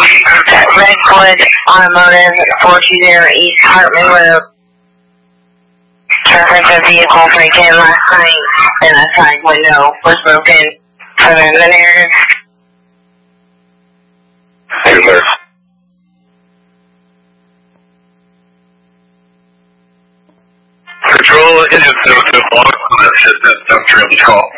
Redwood Automotive, 420 East Hartman Road. Traffic a vehicle break-in last night, and a side window was broken. For the narrative. Yes, sir. Control is no block on that shit. That's really call.